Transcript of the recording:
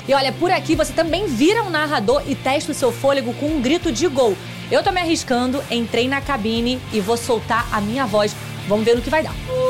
E olha, por aqui você também vira um narrador e testa o seu fôlego com um grito de gol. Eu tô me arriscando, entrei na cabine e vou soltar a minha voz. Vamos ver no que vai dar.